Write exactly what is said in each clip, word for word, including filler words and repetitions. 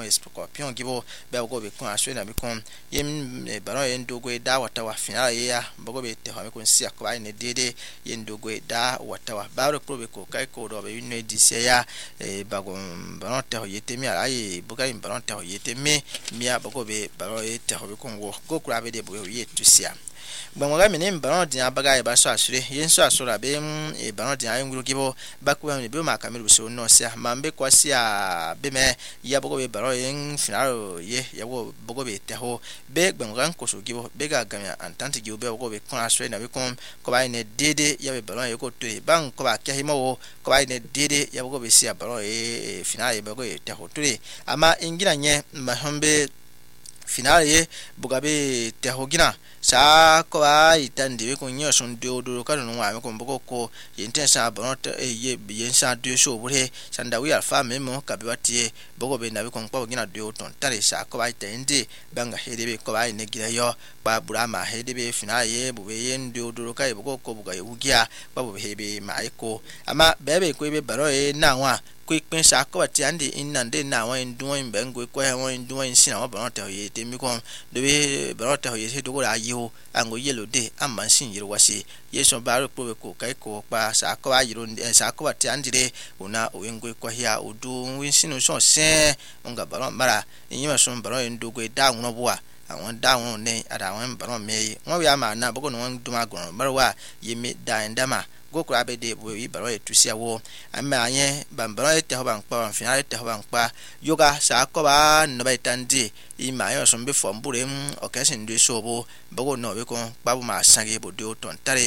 baron scorpion gibo be go be kon aswe na be kon yem baron yen dogo da wata wa final ya bogo be te ha me kon sia ko ai ne dede yen dogo da wata wa baro pro be ko kai ko do be ne disia ya e bagon baron te ho yete mi ai boga im baron te ho yete mi mia bogo be baron te ho be kon go go kura be de bo ye tusia bangoga minim baron dia baga e ba so asure yen so asura be e baron dia nguru gibo bakwa mi be ma kameru so no sia mambe kwasia be me ya bogo be baron yen final ye ya wo bogo be te ho be bangoga ko so gibo be ga gamya antante gibo be bogo be kon asure na be kon ko ba ne dede ya be baron ye ko to e ban ko ba kya himo ko ba ne dede ya bogo be sia baron e final ye bogo e te ho to ama ingira nye mahombe final ye bugabe te hogina sa ko ai tande ko nyo son do do ka no wa me ko boko ko yente sa bonot e ye yen sa do so bure sanda wi alfa me mo ka be watie boko be na be ko npa gina do ton tare sa ko ai tande banga hede be ko ai ne gira yo ba burama hede be final ye bu be yen do do ka e boko ko buga e ugia ba bu hebe ma iko ama bebe ko be baro e na wa quick pen sa ko ati ande inande na wa nduwa mbengo ko ha wa nduwa nsina wa bonot ye te mi ko de be bonot ye se do ko ayo ango yellow de amansin yiro wasi yeso baro pro ko kai ko pa sa ko ayiro sa ko ati andire una owengo ko hia odu winsinu so se nga baro mara yima so baro ndogo da wono boa awon da won ne ada won baro me won wi ama na boko no won duma gon baro wa yemi da ndama go ko abede bo wi baro etusia wo ama anye bambaro ete ho bankpa final ete ho bankpa yoga sa ko ba no ba itandi ima yo so mbe fo mbure occasion de so bo bogo no be ko babu ma sange bo de oton tare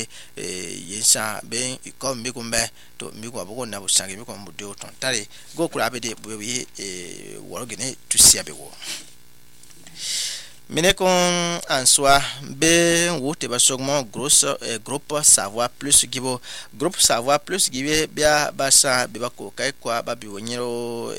yinsa be ko mbi ko mbe to mbi ko bogo na bo sange be ko mbo de oton tare go ko abede bo wi e worogene tusia be wo mine kon en soi be wote ba sogmo gros groupe savoir plus gibo groupe savoir plus gibe bia basa be bako kai kwa ba bi wonyero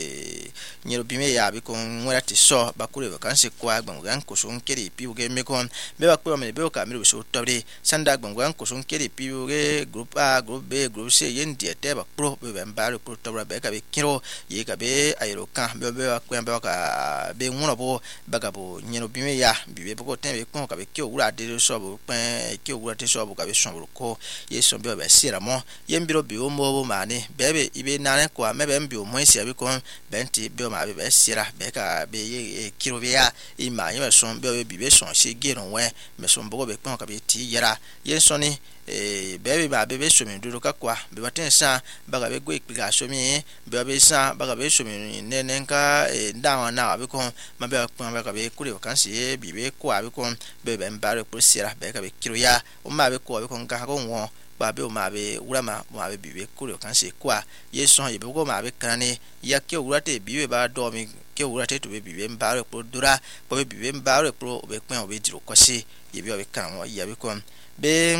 e nyero bime ya bi kon ngora ti so ba kure vacances kwa gbangan ko so nkeri pi uge me kon be ba kwa me be ka mi so tobre sanda gbangan ko so nkeri pi uge groupe A groupe B groupe C yen die te ba pro be mbaro pro tobre be ka be kiro ye ka be ayro kan be be kwa be ka be ngono bo ba ka bo no bime ya bibe boko tembe kon ka be ki owura de so bo pen ki owura te so bo ka be son ko ye so be be sira mo ye mbiro bi o mo bo mane bebe ibe nane ko amebe mbi o mo sia bi kon benti be o ma be sira be ka be ye kiro be ya i ma ye so be bibe son se geron we me so bo be kon ka be ti yera ye so ni e bebe ba bebe so mi duro ka kwa be baten sa ba ga be go ikpiga so mi be be sa ba ga be so mi nene nka e ndawa na be kon ma be kon ba ka be kure kansi bibe ko abi kon be be mbare pro sira be ka be kiro ya o ma be ko be kon ka ko won ba be o ma be urama ma be bibe kure kansi kwa ye so ye be ko ma be kanani ya ke urate bibe ba do mi ke urate to be bibe mbare pro dura bo be bibe mbare pro be pen o be diro kwasi ye be o be kan o ya be kon be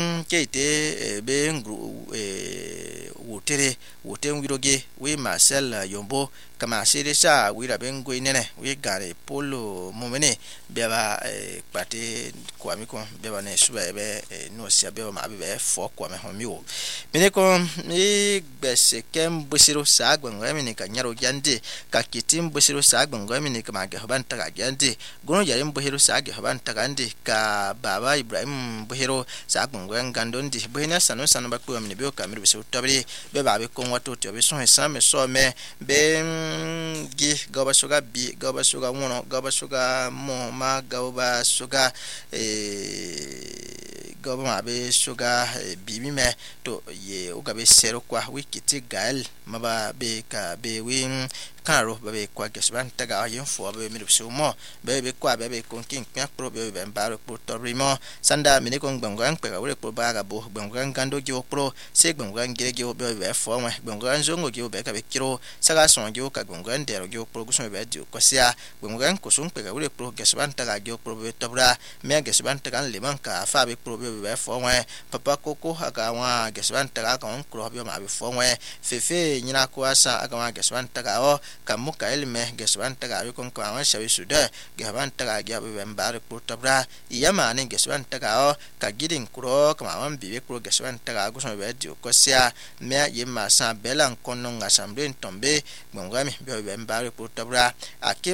keite be ngru e wotere woten wiroge we Marcel Yombo kama sere sa wira bengo inene we gare polo momene beba pate kwa mi kon beba ne suba be no sia beba ma be fo kwa me homi o mene kon e bese kem busiro sa gbango mi ne ka nyaro gyande ka kitim busiro sa gbango mi ne ka ma ga hoban ta ga gyande gono yare mbuhiro sa ga hoban ta gande ka baba Ibrahim buhiro sa gbango ngandondi buhina sanu sanu ba kwa mi ne be o ka mi be so tabri beba be kon wato to be so hesa me so me be gi gaba suga bi gaba suga wono gaba suga mo ma gaba suga e gaba ma be suga bi mi me to ye o gabe sero kwa wikiti gal maba be ka be win karo be kwa gesban taga yin fo be mi so mo be be kwa be be kon kin pya pro be be mbaro pro to rimo sanda mi ne kon gbangan pe ka wure pro ba ga bo gbangan gando gi pro se gbangan gire gi be be fo mo gbangan zongo gi be ka be kiro saga son gi ka gbangan dero gi pro guso be di ko sia gbangan ko sun pe ka wure pro gesban taga gi pro be to bra me gesban taga le man ka fa be pro be be fo mo papa koko aga wa gesban taga ka on pro be ma be fo mo fefe nyina ko asa aga wa gesban taga o kamuka elme gesban taga wi kon kwa wa shawi suda gesban taga gya be mbare pro tabra yama ne gesban taga o ka gidin kuro kama wan bibe kuro gesban taga go so be di ko sia me yema sa belan kono ngasamble tombe ngwami be be mbare pro tabra ake